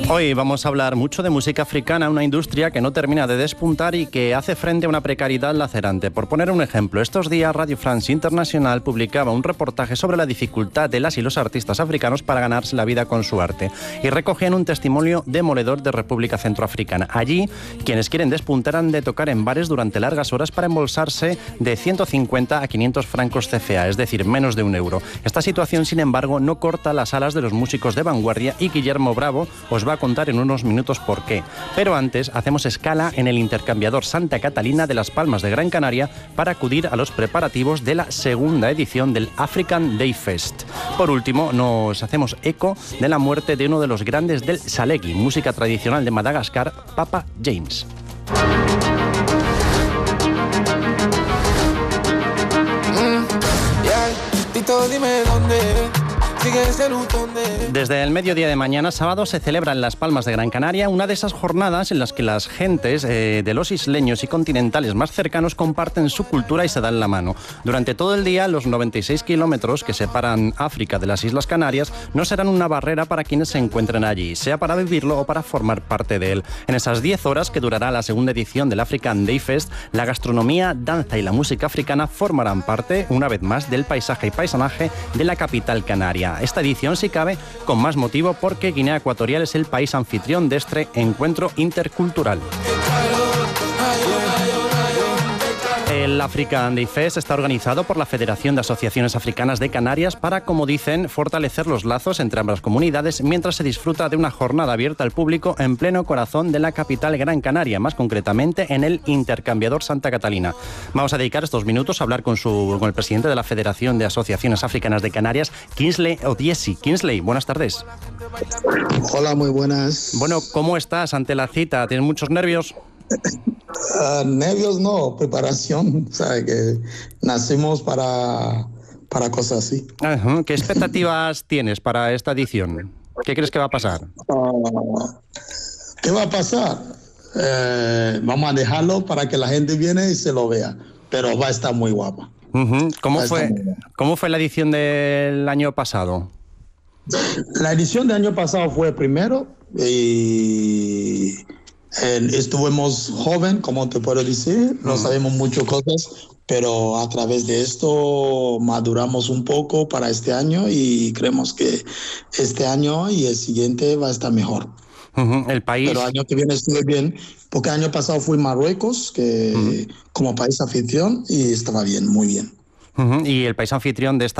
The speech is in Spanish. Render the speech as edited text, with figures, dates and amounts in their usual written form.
Hoy vamos a hablar mucho de música africana, una industria que no termina de despuntar y que hace frente a una precariedad lacerante. Por poner un ejemplo, estos días Radio France International publicaba un reportaje sobre la dificultad de las y los artistas africanos para ganarse la vida con su arte y recogían un testimonio demoledor de República Centroafricana. Allí, quienes quieren despuntar han de tocar en bares durante largas horas para embolsarse de 150 a 500 francos CFA, es decir, menos de €1. Esta situación, sin embargo, no corta las alas de los músicos de vanguardia y Guillermo Bravo os va a contar en unos minutos por qué. Pero antes hacemos escala en el intercambiador Santa Catalina de Las Palmas de Gran Canaria para acudir a los preparativos de la segunda edición del African Day Fest. Por último, nos hacemos eco de la muerte de uno de los grandes del Salegi, música tradicional de Madagascar, Papa James. Dime dónde. Desde el mediodía de mañana, sábado, se celebra en Las Palmas de Gran Canaria una de esas jornadas en las que las gentes de los isleños y continentales más cercanos comparten su cultura y se dan la mano. Durante todo el día, los 96 kilómetros que separan África de las Islas Canarias no serán una barrera para quienes se encuentren allí, sea para vivirlo o para formar parte de él. En esas 10 horas que durará la segunda edición del African Day Fest, la gastronomía, danza y la música africana formarán parte, una vez más, del paisaje y paisanaje de la capital canaria. Esta edición, si cabe, con más motivo porque Guinea Ecuatorial es el país anfitrión de este encuentro intercultural. El African Day Fest está organizado por la Federación de Asociaciones Africanas de Canarias para, como dicen, fortalecer los lazos entre ambas comunidades mientras se disfruta de una jornada abierta al público en pleno corazón de la capital Gran Canaria, más concretamente en el intercambiador Santa Catalina. Vamos a dedicar estos minutos a hablar con el presidente de la Federación de Asociaciones Africanas de Canarias, Kingsley Odiesi. Kingsley, buenas tardes. Hola, muy buenas. Bueno, ¿cómo estás ante la cita? ¿Tienes muchos nervios? Nervios no, preparación, ¿sabes? Que nacimos para cosas así. Ajá. ¿Qué expectativas tienes para esta edición? ¿Qué crees que va a pasar? ¿Qué va a pasar? Vamos a dejarlo para que la gente viene y se lo vea, pero va a estar muy guapa. Uh-huh. ¿Cómo fue la edición del año pasado? La edición del año pasado fue primero y estuvimos joven, como te puedo decir, no sabemos muchas cosas, pero a través de esto maduramos un poco para este año y creemos que este año y el siguiente va a estar mejor. El país... Pero el año que viene estuve bien, porque el año pasado fui a Marruecos, que como país anfitrión, y estaba bien, muy bien. Y el país anfitrión de esta